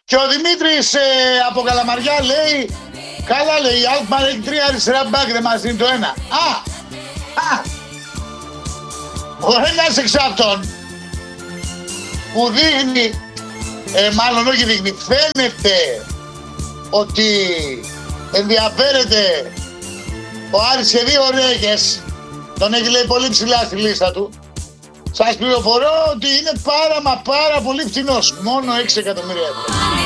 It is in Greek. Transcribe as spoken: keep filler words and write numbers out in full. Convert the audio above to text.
Και ο Δημήτρης ε, από Καλαμαριά λέει, καλά λέει, η Alkmaar έχει τρία αριστερά μπακ, δεν μας δίνει το ένα. Α, α, ο ένας εξ αυτών που δείχνει, ε, μάλλον όχι δείχνει, φαίνεται ότι ενδιαφέρεται ο Άρης σε δύο ρέγες, τον έχει λέει πολύ ψηλά στη λίστα του. Σας πληροφορώ ότι είναι πάρα μα πάρα πολύ φθηνός, μόνο έξι εκατομμύρια ευρώ.